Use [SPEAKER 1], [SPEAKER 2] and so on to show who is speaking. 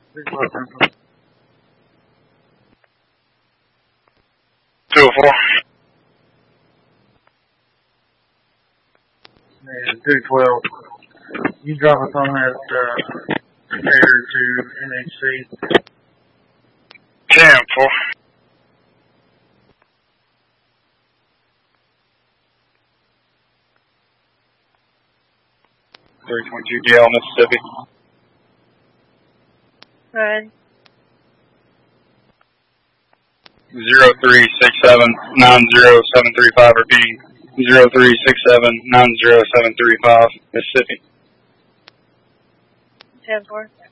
[SPEAKER 1] $204.
[SPEAKER 2] And 212. You drop us on that repair to NHC.
[SPEAKER 1] 10-4. DL, Mississippi.
[SPEAKER 3] Right.
[SPEAKER 1] 0367900735 repeating. 0367900735 Mississippi.
[SPEAKER 3] 10-4.